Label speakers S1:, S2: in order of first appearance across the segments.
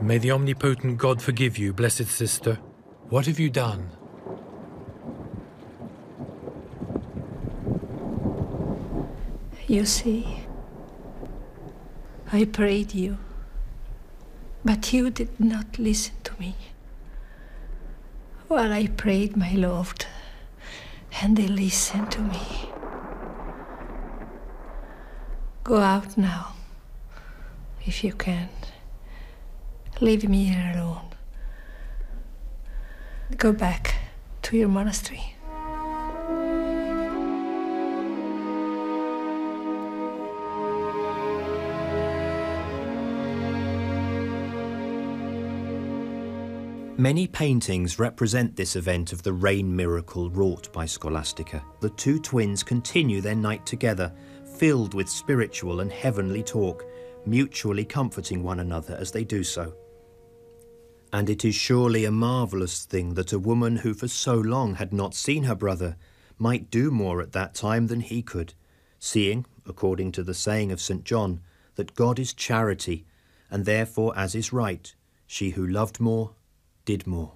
S1: May the omnipotent God forgive you, blessed sister. What have you done?
S2: You see, I prayed you, but you did not listen to me. While I prayed my Lord, and they listened to me. Go out now, if you can. Leave me here alone. Go back to your monastery.
S3: Many paintings represent this event of the rain miracle wrought by Scholastica. The two twins continue their night together, filled with spiritual and heavenly talk, mutually comforting one another as they do so. And it is surely a marvellous thing that a woman who for so long had not seen her brother might do more at that time than he could, seeing, according to the saying of St. John, that God is charity, and therefore, as is right, she who loved more did more.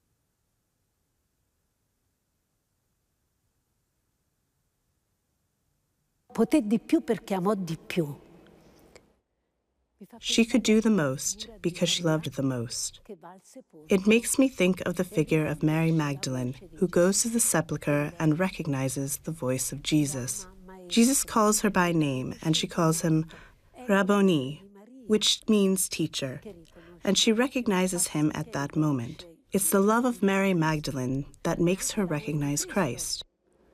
S4: Poté di più perché amò di più.
S5: She could do the most because she loved the most. It makes me think of the figure of Mary Magdalene, who goes to the sepulchre and recognizes the voice of Jesus. Jesus calls her by name, and she calls him Rabboni, which means teacher, and she recognizes him at that moment. It's the love of Mary Magdalene that makes her recognize Christ.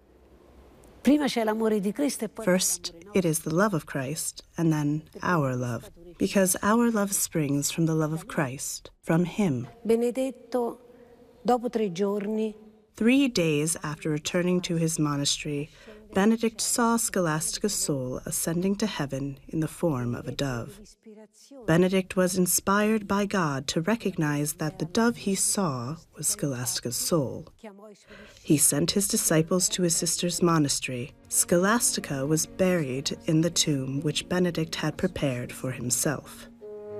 S5: First, it is the love of Christ, and then our love, because our love springs from the love of Christ, from him.
S4: Benedetto, dopo 3 giorni,
S5: 3 days after returning to his monastery, Benedict saw Scholastica's soul ascending to heaven in the form of a dove. Benedict was inspired by God to recognize that the dove he saw was Scholastica's soul. He sent his disciples to his sister's monastery. Scholastica was buried in the tomb which Benedict had prepared for himself.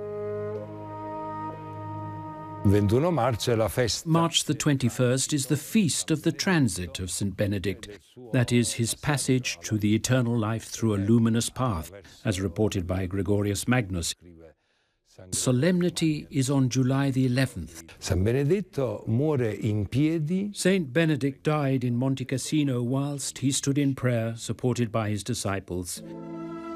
S6: March the 21st is the feast of the transit of St. Benedict, that is, his passage to the eternal life through a luminous path, as reported by Gregorius Magnus. Solemnity is on July the 11th. Saint Benedict died in Monte Cassino whilst he stood in prayer, supported by his disciples.